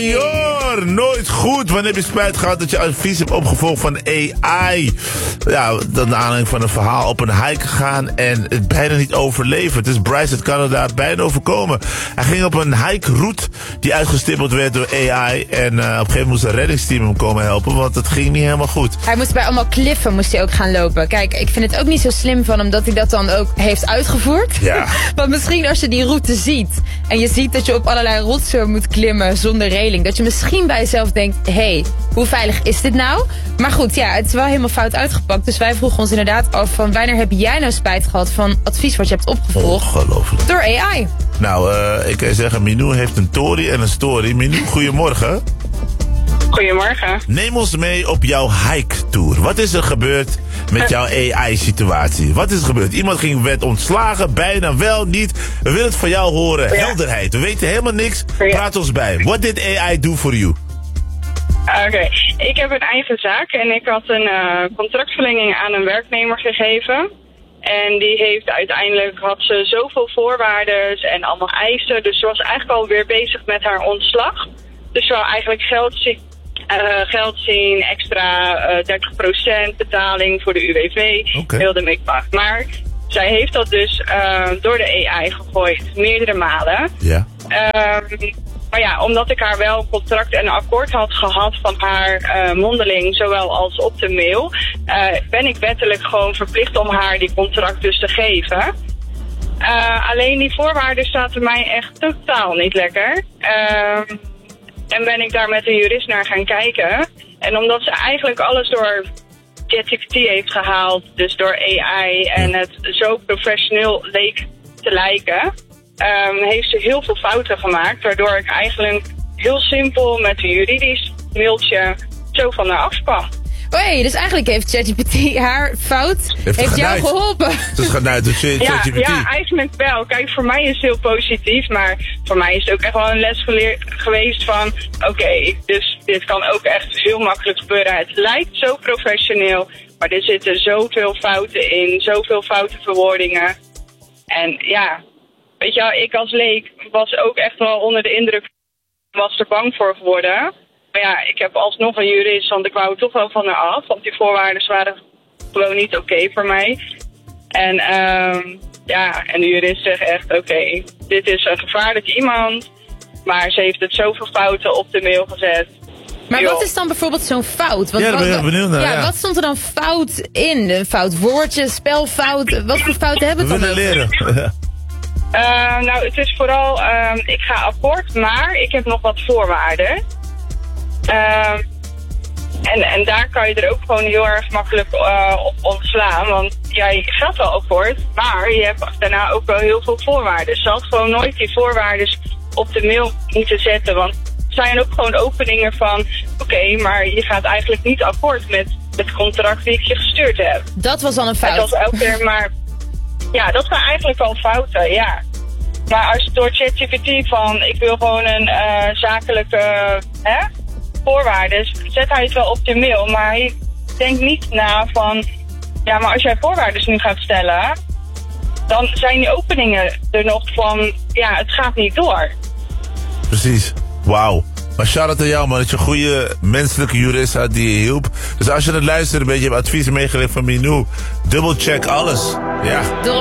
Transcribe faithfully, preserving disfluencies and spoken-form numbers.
Junior, nooit goed. Wanneer heb je spijt gehad dat je advies hebt opgevolgd van A I? Ja, dan naar aanleiding van een verhaal op een hike gegaan en het bijna niet overleven. Het is Bryce uit Canada bijna overkomen. Hij ging op een hike-route die uitgestippeld werd door A I. En uh, op een gegeven moment moest een reddingsteam hem komen helpen, want het ging niet helemaal goed. Hij moest bij allemaal kliffen moest hij ook gaan lopen. Kijk, ik vind het ook niet zo slim van hem dat hij dat dan ook heeft uitgevoerd. Ja. Want misschien als je die route ziet en je ziet dat je op allerlei rotsen moet klimmen zonder reling, dat je misschien bij jezelf denkt, hé, hey, hoe veilig is dit nou? Maar goed, ja, het is wel helemaal fout uitgepakt. Dus wij vroegen ons inderdaad af van wanneer heb jij nou spijt gehad van advies wat je hebt opgevolgd Ongelooflijk. door A I? Nou, uh, ik kan je zeggen, Minou heeft een tory en een story. Minou, goedemorgen. Goedemorgen. Neem ons mee op jouw hike-tour. Wat is er gebeurd met jouw A I-situatie? Wat is er gebeurd? Iemand ging werd ontslagen, bijna wel niet. We willen het van jou horen. Ja. Helderheid. We weten helemaal niks. Ja. Praat ons bij. What did A I do for you? Oké, okay. Ik heb een eigen zaak en ik had een uh, contractverlenging aan een werknemer gegeven. En die heeft uiteindelijk, had ze zoveel voorwaarden en allemaal eisen. Dus ze was eigenlijk alweer bezig met haar ontslag. Dus ze wou eigenlijk geld zien, uh, geld zien extra uh, dertig procent betaling voor de U W V. Okay. Heel de mikmak. Maar zij heeft dat dus uh, door de A I gegooid, meerdere malen. Ja. Um, maar ja, omdat ik haar wel een contract en een akkoord had gehad van haar uh, mondeling, zowel als op de mail, uh, ben ik wettelijk gewoon verplicht om haar die contract dus te geven. Uh, alleen die voorwaarden zaten mij echt totaal niet lekker. Uh, en ben ik daar met een jurist naar gaan kijken. En omdat ze eigenlijk alles door ChatGPT heeft gehaald, dus door A I, en het zo professioneel leek te lijken, Um, heeft ze heel veel fouten gemaakt, waardoor ik eigenlijk heel simpel met een juridisch mailtje zo van haar afkwam. Oh hey, dus eigenlijk heeft ChatGPT haar fout, heeft, heeft jou geholpen. Het is genuid door ChatGPT. Ja, ja, eigenlijk wel. Kijk, voor mij is het heel positief, maar voor mij is het ook echt wel een les geleerd geweest van, oké, okay, dus dit kan ook echt heel makkelijk gebeuren. Het lijkt zo professioneel, maar er zitten zoveel fouten in, zoveel foute verwoordingen. En ja, weet je wel, ik als leek was ook echt wel onder de indruk, was er bang voor geworden. Maar ja, ik heb alsnog een jurist, want ik wou er toch wel van haar af. Want die voorwaarden waren gewoon niet oké okay voor mij. En um, ja, en de jurist zegt echt, oké, okay, dit is een gevaarlijk iemand. Maar ze heeft het zoveel fouten op de mail gezet. Maar Yo. wat is dan bijvoorbeeld zo'n fout? Want Ja, daar ben ik wat, benieuwd naar, ja, ja. wat stond er dan fout in? Een fout woordje, spelfout? Wat voor fouten hebben We we dan? willen leren. Uh, nou, het is vooral, uh, ik ga akkoord, maar ik heb nog wat voorwaarden. Uh, en, en daar kan je er ook gewoon heel erg makkelijk uh, op ontslaan. Want ja, je gaat wel akkoord, maar je hebt daarna ook wel heel veel voorwaarden. Ze had gewoon nooit die voorwaarden op de mail moeten zetten. Want het zijn ook gewoon openingen van, oké, okay, maar je gaat eigenlijk niet akkoord met het contract die ik je gestuurd heb. Dat was al een fout. En dat was elke keer maar... Ja, dat zijn eigenlijk al fouten, ja. Maar als je door ChatGPT van, ik wil gewoon een uh, zakelijke hè, voorwaarden, zet hij het wel op de mail. Maar hij denkt niet na van, ja, maar als jij voorwaarden nu gaat stellen, dan zijn die openingen er nog van, ja, het gaat niet door. Precies. Wauw. Maar shout-out aan jou, man. Dat je een goede menselijke jurist had die je hielp. Dus als je het luistert, een beetje advies meegegeven van Minou, double check alles. Ja.